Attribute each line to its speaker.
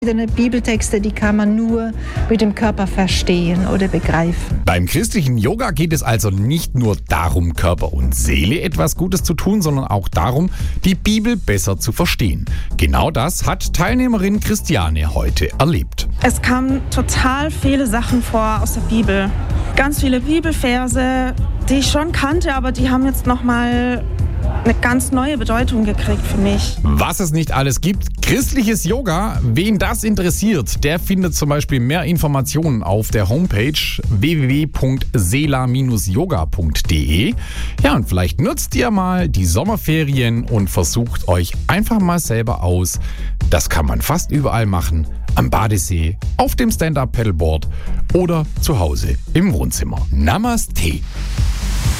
Speaker 1: Bibeltexte, die kann man nur mit dem Körper verstehen oder begreifen.
Speaker 2: Beim christlichen Yoga geht es also nicht nur darum, Körper und Seele etwas Gutes zu tun, sondern auch darum, die Bibel besser zu verstehen. Genau das hat Teilnehmerin Christiane heute erlebt.
Speaker 3: Es kamen total viele Sachen vor aus der Bibel. Ganz viele Bibelverse, die ich schon kannte, aber die haben jetzt nochmal eine ganz neue Bedeutung gekriegt für mich.
Speaker 2: Was es nicht alles gibt, christliches Yoga, wen das interessiert, der findet zum Beispiel mehr Informationen auf der Homepage www.sela-yoga.de. Ja, und vielleicht nutzt ihr mal die Sommerferien und versucht euch einfach mal selber aus. Das kann man fast überall machen. Am Badesee, auf dem Stand-Up-Paddleboard oder zu Hause im Wohnzimmer. Namaste.